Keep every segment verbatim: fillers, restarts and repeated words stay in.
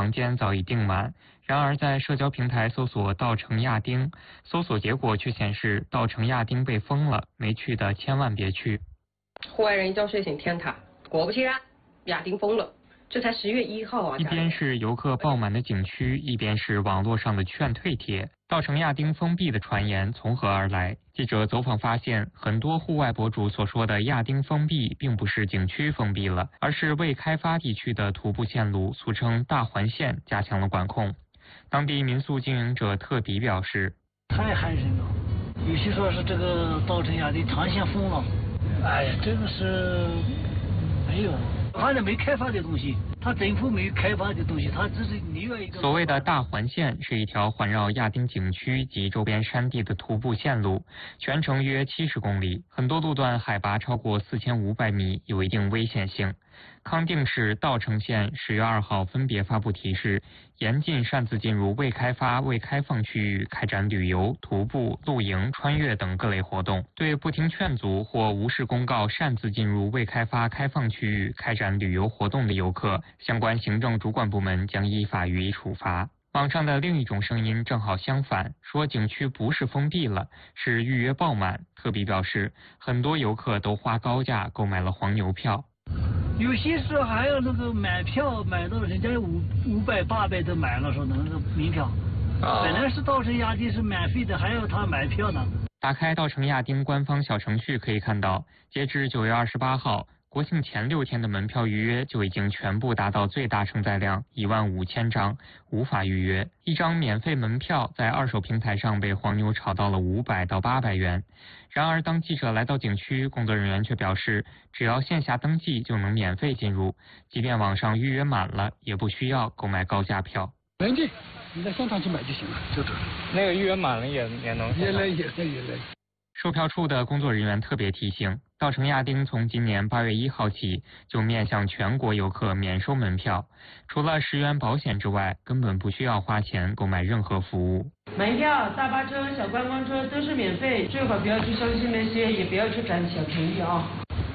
房间早已订满。然而在社交平台搜索稻城亚丁，搜索结果却显示稻城亚丁被封了，没去的千万别去。 户外人一觉睡醒天塌，果不其然，亚丁封了。这才十月一号啊！ 一边是游客爆满的景区，一边是网络上的劝退帖。稻城亚丁封闭的传言从何而来？记者走访发现，很多户外博主所说的亚丁封闭，并不是景区封闭了，而是未开发地区的徒步线路，俗称大环线，加强了管控。当地民宿经营者特迪表示：“ 太寒碜了，有些说是这个稻城亚丁长线封了，哎呀，这个是没有。”反正没开发的东西，它政府没开发的东西，它只是另外一个。 所谓的大环线是一条环绕亚丁景区及周边山地的徒步线路，全程约七十公里，很多路段海拔超过四千五百米，有一定危险性。康定市稻城县十月二号分别发布提示，严禁擅自进入未开发、未开放区域开展旅游、徒步、露营、穿越等各类活动。对不听劝阻或无视公告擅自进入未开发、开放区域开展旅游活动的游客，相关行政主管部门将依法予以处罚。网上的另一种声音正好相反，说景区不是封闭了，是预约爆满。特比表示，很多游客都花高价购买了黄牛票。 有些时候还有那个买票买到人家五五百八百都买了，说那个门票，啊、本来是稻城亚丁是免费的，还要他买票呢。 打开稻城亚丁官方小程序可以看到，截至九月二十八号，国庆前六天的门票预约就已经全部达到最大承载量一万五千张，无法预约。一张免费门票在二手平台上被黄牛炒到了五百到八百元。然而，当记者来到景区，工作人员却表示，只要线下登记就能免费进入，即便网上预约满了，也不需要购买高价票。 能进，你在现场去买就行了，就这。 那个预约满了也也能。 也来也来也来。 售票处的工作人员特别提醒，稻城亚丁从今年八月一号起就面向全国游客免收门票，除了十元保险之外，根本不需要花钱购买任何服务。 门票、大巴车、小观光车都是免费，最好不要去相信那些，也不要去占小便宜啊。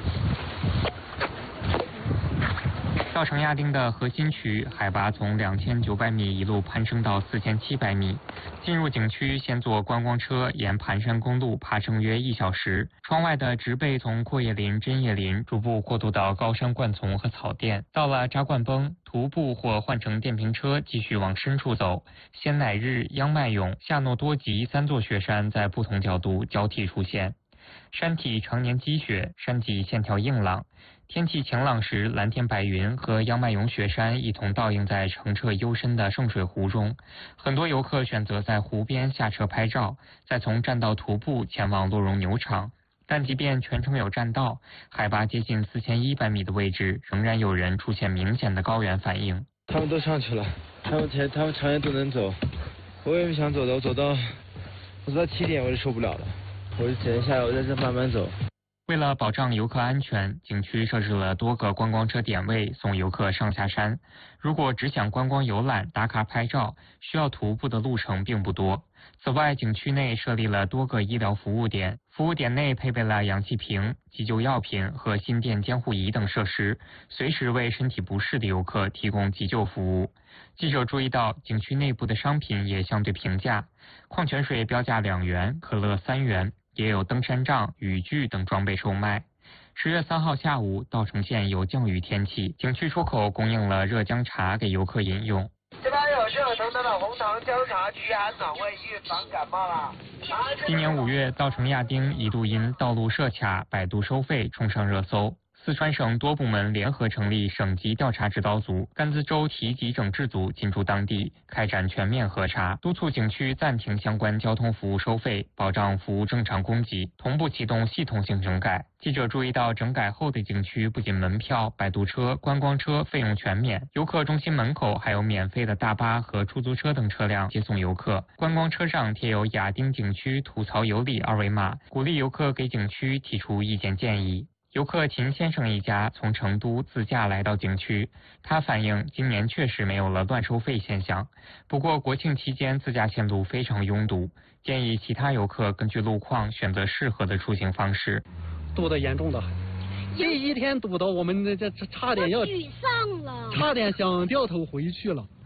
稻城亚丁的核心区海拔从两千九百米一路攀升到四千七百米。进入景区，先坐观光车沿盘山公路爬升约一小时。窗外的植被从阔叶林、针叶林逐步过渡到高山灌丛和草甸。到了扎灌崩，徒步或换乘电瓶车继续往深处走。仙乃日、央麦勇、夏诺多吉三座雪山在不同角度交替出现。山体常年积雪，山脊线条硬朗。天气晴朗时，蓝天白云和央麦勇雪山一同倒映在澄澈幽深的圣水湖中。很多游客选择在湖边下车拍照，再从栈道徒步前往洛绒牛场。但即便全程有栈道，海拔接近四千一百米的位置，仍然有人出现明显的高原反应。 他们都上去了，他们前他们常年都能走，我也不想走的，我走到我走到起点我就受不了了，我就只能下来，我在这慢慢走。 为了保障游客安全，景区设置了多个观光车点位，送游客上下山。如果只想观光游览、打卡拍照，需要徒步的路程并不多。此外，景区内设立了多个医疗服务点，服务点内配备了氧气瓶、急救药品和心电监护仪等设施，随时为身体不适的游客提供急救服务。记者注意到，景区内部的商品也相对平价，矿泉水标价两元，可乐三元。也有登山杖、雨具等装备售卖。十月三号下午，稻城县有降雨天气，景区出口供应了热姜茶给游客饮用。 这边有热腾腾的红糖姜茶，驱寒暖胃，预防感冒啦。 今年五月，稻城亚丁一度因道路设卡、摆渡收费冲上热搜。四川省多部门联合成立省级调查指导组、甘孜州提级整治组进驻当地，开展全面核查，督促景区暂停相关交通服务收费，保障服务正常供给，同步启动系统性整改。记者注意到，整改后的景区不仅门票、摆渡车、观光车费用全免，游客中心门口还有免费的大巴和出租车等车辆接送游客。观光车上贴有亚丁景区吐槽有礼二维码，鼓励游客给景区提出意见建议。游客秦先生一家从成都自驾来到景区，他反映今年确实没有了乱收费现象，不过国庆期间自驾线路非常拥堵，建议其他游客根据路况选择适合的出行方式。 堵得严重的，这一天堵到我们这这差点要沮丧了， 差点想掉头回去了。